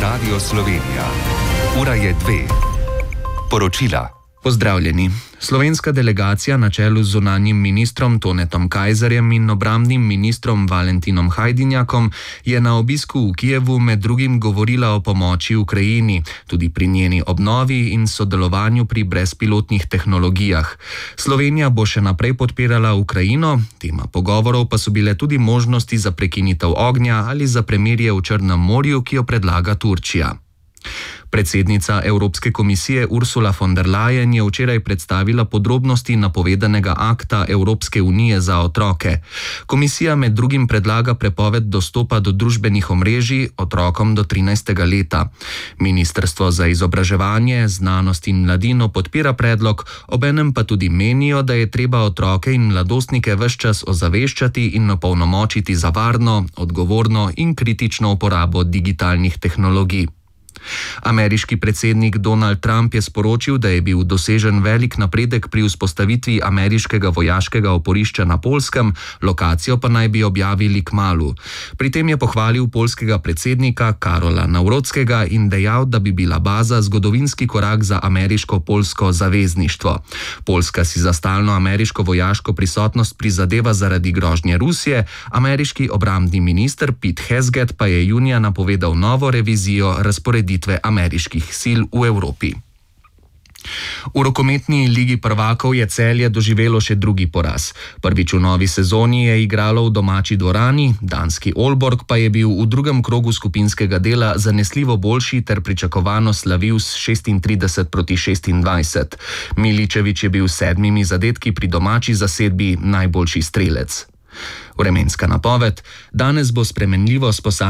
Radio Slovenija. Ura je 2. Poročila. Pozdravljeni. Slovenska delegacija na čelu z zunanjim ministrom Tonetom Kajzerjem in obrambnim ministrom Valentinom Hajdinjakom je na obisku v Kijevu med drugim govorila o pomoči Ukrajini, tudi pri njeni obnovi in sodelovanju pri brezpilotnih tehnologijah. Slovenija bo še naprej podpirala Ukrajino, tema pogovorov pa so bile tudi možnosti za prekinitev ognja ali za premirje v Črnem morju, ki jo predlaga Turčija. Predsednica Evropske komisije Ursula von der Leyen je včeraj predstavila podrobnosti napovedanega akta Evropske unije za otroke. Komisija med drugim predlaga prepoved dostopa do družbenih omrežij otrokom do 13. leta. Ministrstvo za izobraževanje, znanost in mladino podpira predlog, obenem pa tudi menijo, da je treba otroke in mladostnike ves čas ozaveščati in opolnomočiti za varno, odgovorno in kritično uporabo digitalnih tehnologij. Ameriški predsednik Donald Trump je sporočil, da je bil dosežen velik napredek pri vzpostavitvi ameriškega vojaškega oporišča na Poljskem, lokacijo pa naj bi objavili kmalu. Pri tem je pohvalil poljskega predsednika Karola Nawrockiega in dejal, da bi bila baza zgodovinski korak za ameriško-poljsko zavezništvo. Poljska si za stalno ameriško vojaško prisotnost prizadeva zaradi grožnje Rusije, ameriški obrambni minister Pete Hegseth pa je junija napovedal novo revizijo razporeditve ameriških sil v Evropi. V rokometni ligi prvakov je Celje doživelo še drugi poraz. Prvič v novi sezoni je igralo v domači dvorani, danski Aalborg pa je bil v drugem krogu skupinskega dela zanesljivo boljši ter pričakovano slavil s 36-26. Miličević je bil s 7 zadetki pri domači zasedbi najboljši strelec. Vremenska napoved: danes bo spremenljivo s